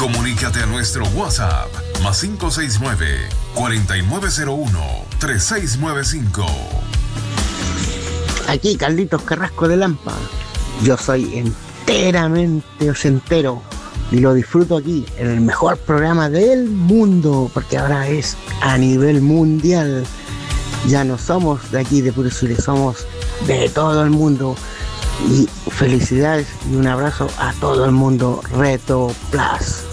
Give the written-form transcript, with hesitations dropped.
Comunícate a nuestro WhatsApp más 569-4901-3695. Aquí Carlitos Carrasco de Lampa. Yo soy enteramente ochentero y lo disfruto aquí en el mejor programa del mundo, porque ahora es a nivel mundial. Ya no somos de aquí de Puro Chile, somos de todo el mundo. Y felicidades y un abrazo a todo el mundo. Reto Plus.